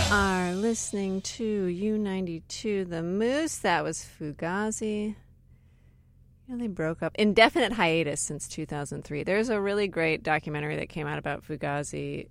Are listening to U92 The Moose. That was Fugazi. They broke up. Indefinite hiatus since 2003. There's a really great documentary that came out about Fugazi.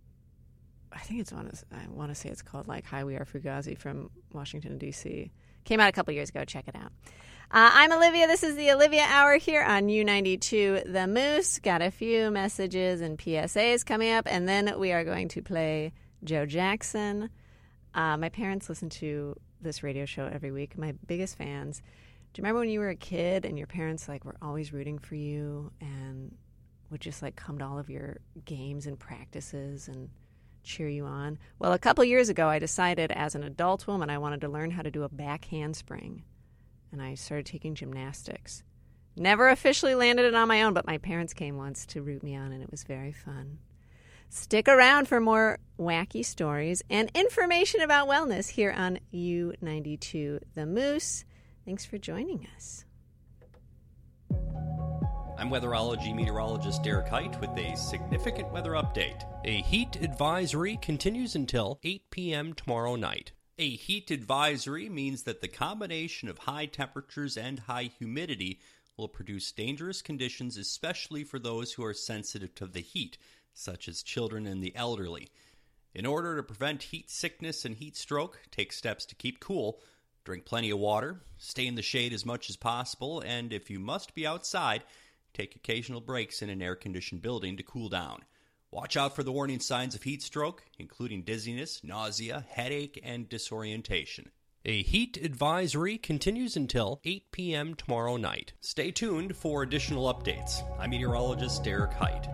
I want to say it's called like Hi, We Are Fugazi from Washington, D.C. Came out a couple years ago. Check it out. I'm Olivia. This is the Olivia Hour here on U92 The Moose. Got a few messages and PSAs coming up, and then we are going to play Joe Jackson. My parents listen to this radio show every week. My biggest fans. Do you remember when you were a kid and your parents were always rooting for you and would just come to all of your games and practices and cheer you on? Well, a couple years ago, I decided as an adult woman I wanted to learn how to do a back handspring, and I started taking gymnastics. Never officially landed it on my own, but my parents came once to root me on, and it was very fun. Stick around for more wacky stories and information about wellness here on U92 The Moose. Thanks for joining us. I'm weatherology meteorologist Derek Height with a significant weather update. A heat advisory continues until 8 p.m. tomorrow night. A heat advisory means that the combination of high temperatures and high humidity will produce dangerous conditions, especially for those who are sensitive to the heat, such as children and the elderly. In order to prevent heat sickness and heat stroke, take steps to keep cool. Drink plenty of water, stay in the shade as much as possible, and if you must be outside, take occasional breaks in an air-conditioned building to cool down. Watch out for the warning signs of heat stroke, including dizziness, nausea, headache, and disorientation. A heat advisory continues until 8 p.m. tomorrow night. Stay tuned for additional updates. I'm meteorologist Derek Height.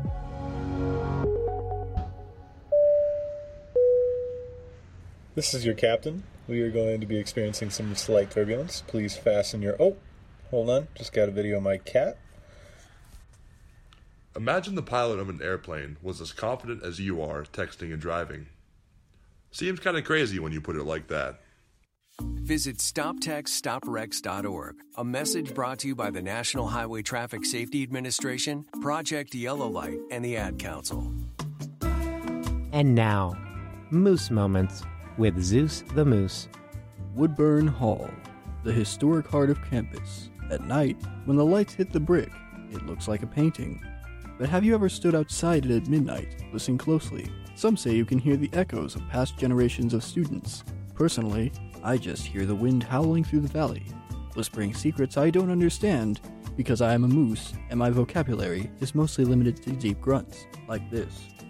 This is your captain. We are going to be experiencing some slight turbulence. Please fasten your... Oh, hold on. Just got a video of my cat. Imagine the pilot of an airplane was as confident as you are texting and driving. Seems kind of crazy when you put it like that. Visit StopTextStopWrecks.org. A message brought to you by the National Highway Traffic Safety Administration, Project Yellow Light, and the Ad Council. And now, Moose Moments with Zeus the Moose. Woodburn Hall, the historic heart of campus. At night, when the lights hit the brick, it looks like a painting. But have you ever stood outside it at midnight, listening closely? Some say you can hear the echoes of past generations of students. Personally, I just hear the wind howling through the valley, whispering secrets I don't understand because I am a moose and my vocabulary is mostly limited to deep grunts, like this.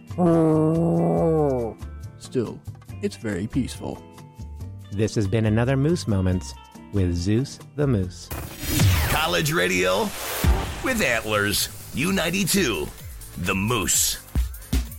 Still, it's very peaceful. This has been another Moose Moments with Zeus the Moose. College radio with antlers. U92, The Moose.